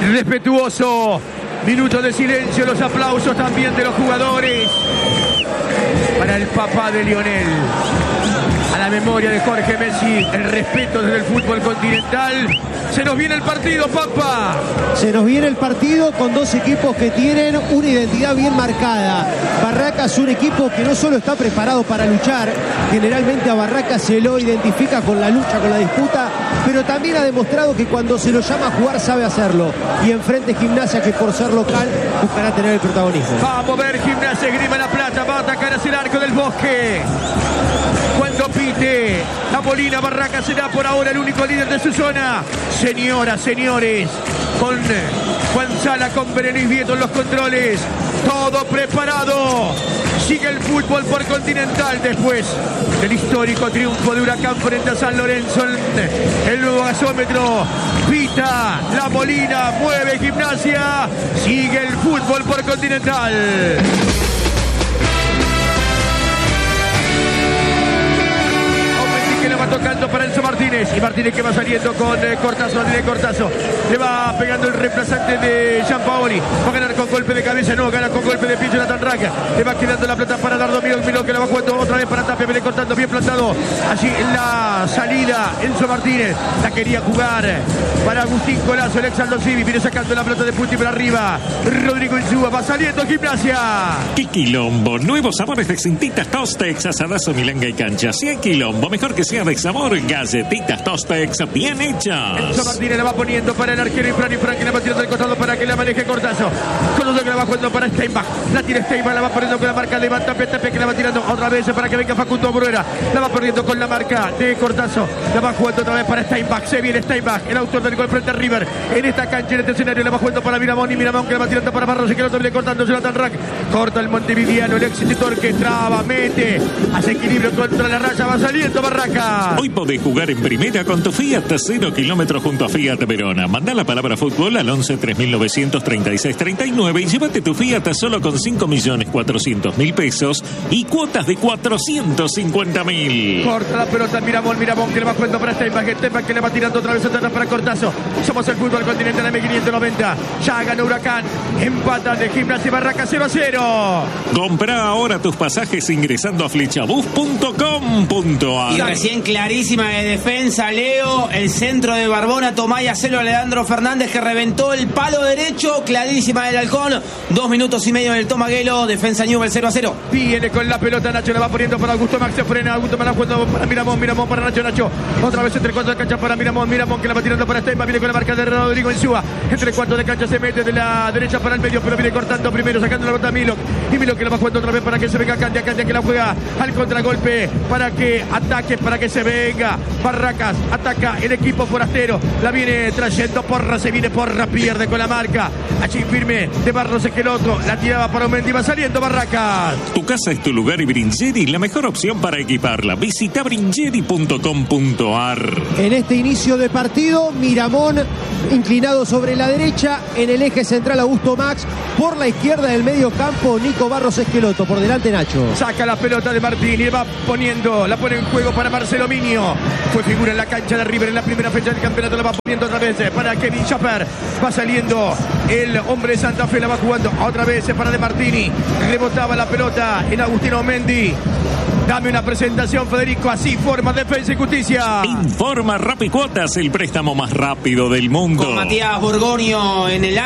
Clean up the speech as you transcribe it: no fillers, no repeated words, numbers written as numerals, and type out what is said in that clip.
respetuoso minuto de silencio, los aplausos también de los jugadores para el papá de Lionel. A la memoria de Jorge Messi, el respeto desde el fútbol continental. Se nos viene el partido, papá. Se nos viene el partido con dos equipos que tienen una identidad bien marcada. Barracas, un equipo que no solo está preparado para luchar, generalmente a Barracas se lo identifica con la lucha, con la disputa, pero también ha demostrado que cuando se lo llama a jugar sabe hacerlo. Y enfrente Gimnasia, que por ser local buscará tener el protagonismo. Vamos a ver, Gimnasia Esgrima La Plata va a atacar hacia el arco del Bosque. Cuando pite la Molina, Barracas será por ahora el único líder de su zona. Señoras, señores, con Juan Sala, con Berenice Vieto en los controles, todo preparado. Sigue el fútbol por Continental después del histórico triunfo de Huracán frente a San Lorenzo. El nuevo gasómetro pita la Molina, mueve Gimnasia, sigue el fútbol por Continental. Va tocando para Enzo Martínez, y Martínez que va saliendo con Cortazo, le va pegando el reemplazante de Gianpaoli, va a ganar con golpe de cabeza, no, gana con golpe de pie Jonathan Raca, le va quedando la pelota para Dardo Milón que la va jugando otra vez para Tapia, viene cortando, bien plantado, allí en la salida Enzo Martínez, la quería jugar para Agustín Colazo, el ex Aldo Civi, viene sacando la pelota de Puti para arriba, Rodrigo Insúa, va saliendo Gimnasia. ¡Qué quilombo! Nuevos sabores de cintitas Tostex, asadazo, milanga y cancha. Si hay quilombo, mejor que sea de sabor, galletitas Tostex bien hechas. Enzo Martínez la va poniendo para el arquero Infran que la va tirando del costado para que la maneje Cortazo. Cortazo que la va jugando para Steinbach. La tira Steinbach, la va poniendo con la marca de Tapia que la va tirando otra vez para que venga Facundo Bruera. La va perdiendo con la marca de Cortazo. La va jugando otra vez para Steinbach. Se viene Steinbach, el autor del gol frente a River. En esta cancha, en este escenario, la va jugando para Miramón. Y Miramón que la va tirando para Barros y que el otro viene cortando Jonathan Rack. Corta el montevideano, el exitor que traba, mete, hace equilibrio contra la raya, va saliendo Barraca. Hoy podés jugar en primera con tu Fiat 0 kilómetros junto a Fiat Verona. Mandá la palabra fútbol al 11 3936 39 y llévate tu Fiat solo con 5.400.000 pesos y cuotas de 450.000. Corta la pelota Miramón que le va jugando para Steinbach que le va tirando otra vez atrás para Cortazo. Somos el fútbol continental M590. Ya ganó Huracán. Empatan de Gimnasia y Barracas 0-0. Comprá ahora tus pasajes ingresando a flechabus.com.ar. Y recién clarísima de defensa, Leo, el centro de Barbona, Tomaya, Celo, Alejandro Fernández que reventó el palo derecho, clarísima del Halcón, 2 minutos y medio en el Tomaguelo, defensa Newell 0-0. Viene con la pelota Nacho, la va poniendo para Augusto Max, se frena, Augusto Max jugando para Miramón para Nacho, otra vez entre cuartos de cancha para Miramón que la va tirando para Steinbach, viene con la marca de Rodrigo Insúa, entre cuartos de cancha se mete de la derecha para el medio, pero viene cortando primero, sacando la pelota a Milok, y Milok que la va jugando otra vez para que se venga Candia que la juega al contragolpe, para que ataque, para que se venga Barracas, ataca el equipo forastero, la viene trayendo Porra, se viene Porra, pierde con la marca, allí firme de Barros Esqueloto, la tiraba para Mendy, va saliendo Barracas. Tu casa es tu lugar y Bringeri la mejor opción para equiparla. Visita bringeri.com.ar. En este inicio de partido, Miramón inclinado sobre la derecha, en el eje central Augusto Max, por la izquierda del medio campo Nico Barros Esqueloto, por delante Nacho. Saca la pelota de Martín y va poniendo, la pone en juego para Marcelo Minio. Fue figura en la cancha de River en la primera fecha del campeonato, la va poniendo otra vez para Kevin Schaffer. Va saliendo el hombre de Santa Fe, la va jugando otra vez para De Martini. Rebotaba la pelota en Agustino Mendy. Dame una presentación, Federico, así forma Defensa y Justicia. Informa Rapicuotas, el préstamo más rápido del mundo. Con Matías Borgoño en el